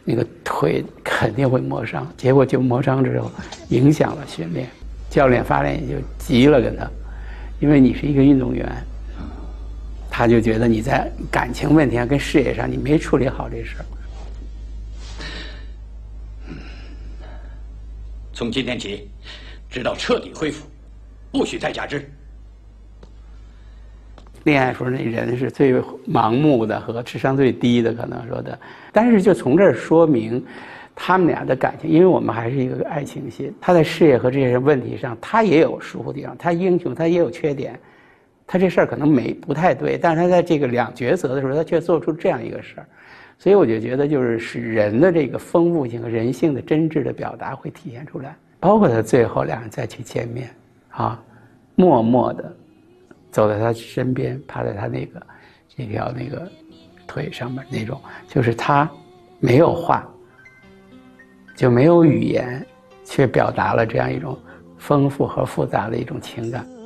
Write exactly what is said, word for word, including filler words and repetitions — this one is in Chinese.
那个腿肯定会磨伤。结果就磨伤之后，影响了训练，教练发现就急了跟他，因为你是一个运动员，他就觉得你在感情问题上跟事业上你没处理好这事儿。 从今天起，直到彻底恢复，不许再假肢。 恋爱时候那人是最盲目的和智商最低的，可能说的。但是就从这儿说明，他们俩的感情，因为我们还是一个爱情戏，他在事业和这些问题上，他也有疏忽地方，他英雄，他也有缺点，他这事儿可能没不太对，但是他在这个两抉择的时候，他却做出这样一个事儿。所以我就觉得，就是使人的这个丰富性和人性的真挚的表达会体现出来，包括他最后两人再去见面，啊，默默的走在他身边，趴在他那个这条那个腿上面那种，就是他没有话，就没有语言，却表达了这样一种丰富和复杂的一种情感。